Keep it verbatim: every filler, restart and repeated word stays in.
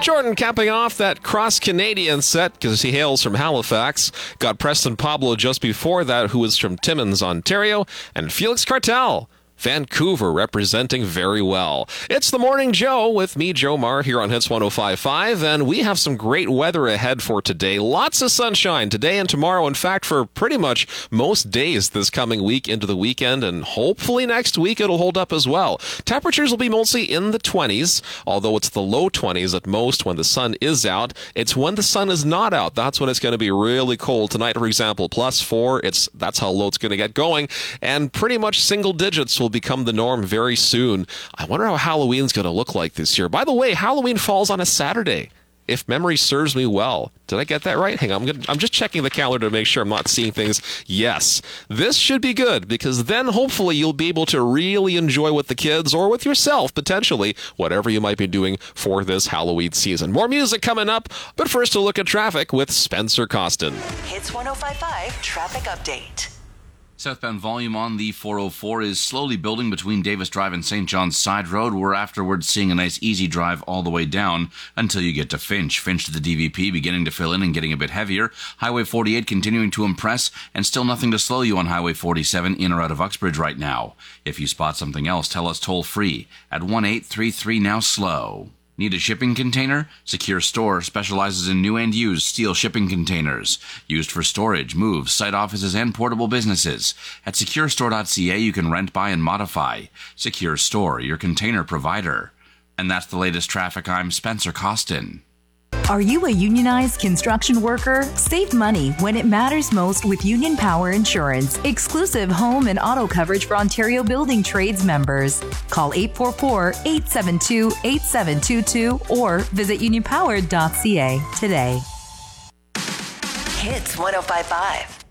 Jordan capping off that cross-Canadian set because he hails from Halifax. Got Preston Pablo just before that, who is from Timmins, Ontario. And Felix Cartel, Vancouver, representing very well. It's the Morning Joe with me, Joe Marr, here on Hits one oh five point five, and we have some great weather ahead for today. Lots of sunshine today and tomorrow. In fact, for pretty much most days this coming week into the weekend, and hopefully next week it'll hold up as well. Temperatures will be mostly in the twenties, although it's the low twenties at most when the sun is out. It's when the sun is not out. That's when it's going to be really cold. Tonight, for example, plus four. It's that's how low it's going to get going, and pretty much single digits will become the norm very soon. I wonder how Halloween's going to look like this year. By the way, Halloween falls on a Saturday, if memory serves me well. Did I get that right? Hang on, I'm, gonna, I'm just checking the calendar to make sure I'm not seeing things. Yes, this should be good, because then hopefully you'll be able to really enjoy with the kids or with yourself, potentially, whatever you might be doing for this Halloween season. More music coming up, but first a look at traffic with Spencer Costin. Hits one oh five point five Traffic Update. Southbound volume on the four oh four is slowly building between Davis Drive and Saint John's Side Road. We're afterwards seeing a nice easy drive all the way down until you get to Finch. Finch to the D V P beginning to fill in and getting a bit heavier. Highway forty-eight continuing to impress, and still nothing to slow you on Highway forty-seven in or out of Uxbridge right now. If you spot something else, tell us toll free at one eight three three now slow. Need a shipping container? Secure Store specializes in new and used steel shipping containers, used for storage, moves, site offices, and portable businesses. At secure store dot c a, you can rent, buy, and modify. Secure Store, your container provider. And that's the latest traffic. I'm Spencer Costin. Are you a unionized construction worker? Save money when it matters most with Union Power Insurance. Exclusive home and auto coverage for Ontario Building Trades members. Call eight four four, eight seven two, eight seven two two or visit union power dot c a today. Hits one oh five point five.